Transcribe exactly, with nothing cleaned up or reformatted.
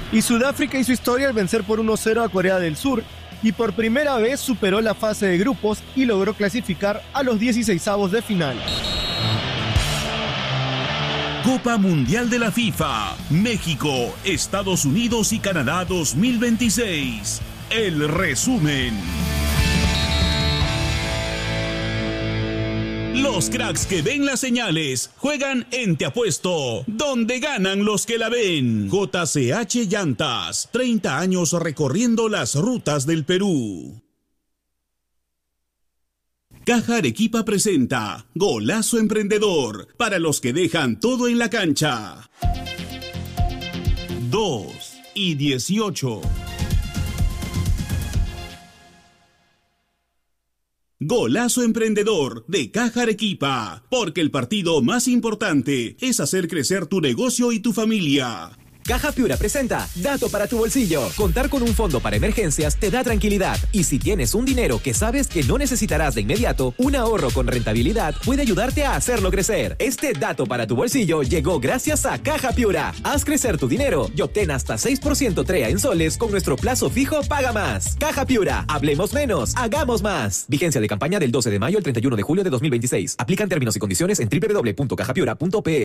Y Sudáfrica hizo historia al vencer por uno cero a Corea del Sur y por primera vez superó la fase de grupos y logró clasificar a los dieciseisavos de final. Copa Mundial de la FIFA, México, Estados Unidos y Canadá dos mil veintiséis. El resumen. Los cracks que ven las señales juegan en Te Apuesto, donde ganan los que la ven. J C H Llantas, treinta años recorriendo las rutas del Perú. Caja Arequipa presenta Golazo Emprendedor, para los que dejan todo en la cancha. dos y dieciocho. Golazo Emprendedor de Caja Arequipa, porque el partido más importante es hacer crecer tu negocio y tu familia. Caja Piura presenta Dato para tu bolsillo. Contar con un fondo para emergencias te da tranquilidad. Y si tienes un dinero que sabes que no necesitarás de inmediato, un ahorro con rentabilidad puede ayudarte a hacerlo crecer. Este dato para tu bolsillo llegó gracias a Caja Piura. Haz crecer tu dinero y obtén hasta seis por ciento T R E A en soles con nuestro plazo fijo Paga Más. Caja Piura, hablemos menos, hagamos más. Vigencia de campaña del doce de mayo al treinta y uno de julio de dos mil veintiséis. Aplican términos y condiciones en doble u doble u doble u punto caja piura punto pe.